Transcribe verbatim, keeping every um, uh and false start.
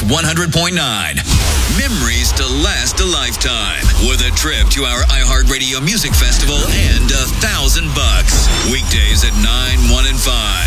one hundred point nine. Memories to last a lifetime with a trip to our iHeartRadio Music Festival and a thousand bucks. Weekdays at nine, one, and five.